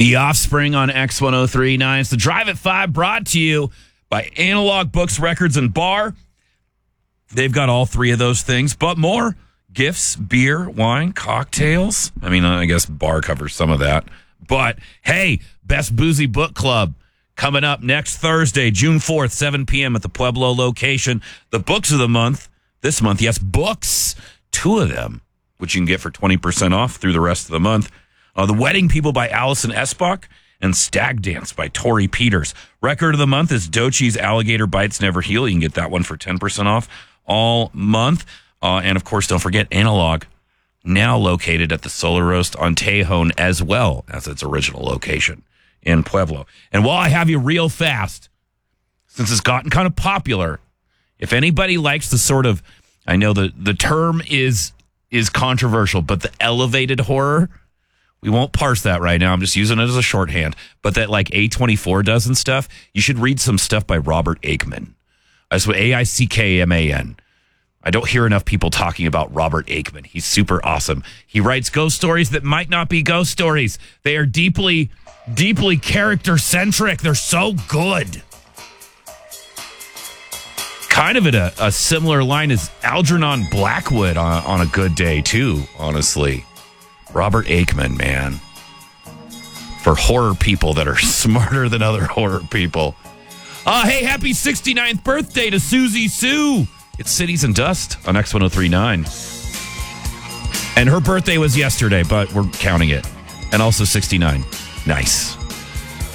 The Offspring on X1039. It's the Drive at 5 brought to you by Analog Books, Records, and Bar. They've got all three of those things, but more. Gifts, beer, wine, cocktails. I mean, I guess bar covers some of that. But, hey, Best Boozy Book Club coming up next Thursday, June 4th, 7 p.m. at the Pueblo location. The books of the month, this month, yes, books, 2 of them, which you can get for 20% off through the rest of the month. The Wedding People by Allison Espach and Stag Dance by Tori Peters. Record of the month is Dochi's Alligator Bites Never Heal. You can get that one for 10% off all month. And, of course, don't forget Analog, now located at the Solar Roast on Tejon as well as its original location in Pueblo. And while I have you real fast, since it's gotten kind of popular, if anybody likes the sort of, I know the term is controversial, but the elevated horror, we won't parse that right now. I'm just using it as a shorthand. But that like A24 does and stuff, you should read some stuff by Robert Aickman. That's what Aickman. I don't hear enough people talking about Robert Aickman. He's super awesome. He writes ghost stories that might not be ghost stories. They are deeply, deeply character-centric. They're so good. Kind of at a similar line as Algernon Blackwood on a good day, too, honestly. Robert Aickman, man. For horror people that are smarter than other horror people. Hey, happy 69th birthday to Susie Sue. It's Cities and Dust on X1039. And her birthday was yesterday, but we're counting it. And also 69. Nice.